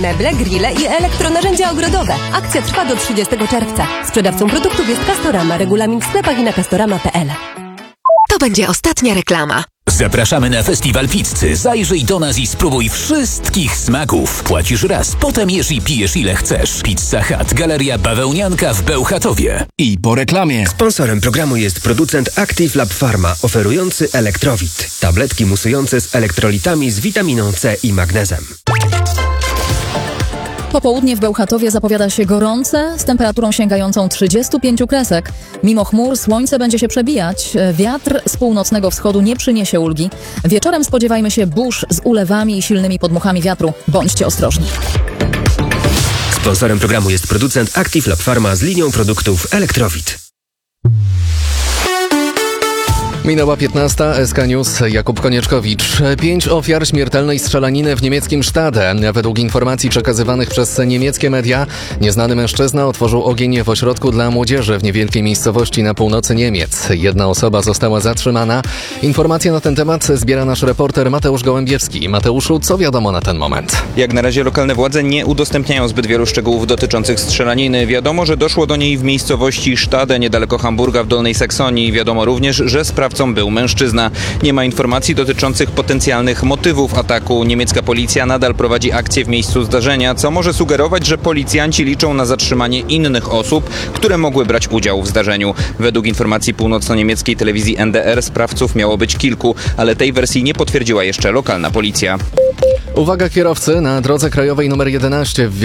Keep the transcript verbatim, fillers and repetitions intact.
meble, grille i elektronarzędzia ogrodowe. Akcja trwa do trzydziestego czerwca. Sprzedawcą produktów jest Castorama. Regulamin w sklepach i na castorama kropka p l. To będzie ostatnia reklama. Zapraszamy na festiwal pizzy. Zajrzyj do nas i spróbuj wszystkich smaków. Płacisz raz, potem jesz i pijesz ile chcesz. Pizza Hut, Galeria Bawełnianka w Bełchatowie. I po reklamie. Sponsorem programu jest producent Active Lab Pharma, oferujący Elektrowit. Tabletki musujące z elektrolitami z witaminą C i magnezem. Popołudnie w Bełchatowie zapowiada się gorące, z temperaturą sięgającą trzydziestu pięciu kresek. Mimo chmur słońce będzie się przebijać. Wiatr z północnego wschodu nie przyniesie ulgi. Wieczorem spodziewajmy się burz z ulewami i silnymi podmuchami wiatru. Bądźcie ostrożni. Sponsorem programu jest producent Active Lab Pharma z linią produktów Elektrowit. Minęła piętnasta, S K News, Jakub Konieczkowicz. Pięć ofiar śmiertelnej strzelaniny w niemieckim Stade. Według informacji przekazywanych przez niemieckie media, nieznany mężczyzna otworzył ogień w ośrodku dla młodzieży w niewielkiej miejscowości na północy Niemiec. Jedna osoba została zatrzymana. Informacje na ten temat zbiera nasz reporter Mateusz Gołębiewski. Mateuszu, co wiadomo na ten moment? Jak na razie lokalne władze nie udostępniają zbyt wielu szczegółów dotyczących strzelaniny. Wiadomo, że doszło do niej w miejscowości Stade, niedaleko Hamburga w Dolnej Saksonii. Wiadomo również, że sprawcą był mężczyzna. Nie ma informacji dotyczących potencjalnych motywów ataku. Niemiecka policja nadal prowadzi akcję w miejscu zdarzenia, co może sugerować, że policjanci liczą na zatrzymanie innych osób, które mogły brać udział w zdarzeniu. Według informacji północno-niemieckiej telewizji N D R sprawców miało być kilku, ale tej wersji nie potwierdziła jeszcze lokalna policja. Uwaga kierowcy, na drodze krajowej numer jedenaście w